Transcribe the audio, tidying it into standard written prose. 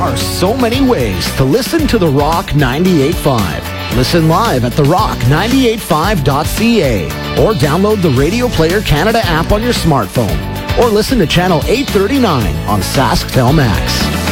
are so many ways to listen to The Rock 98.5. Listen live at therock985.ca or download the Radio Player Canada app on your smartphone or listen to Channel 839 on SaskTel Max.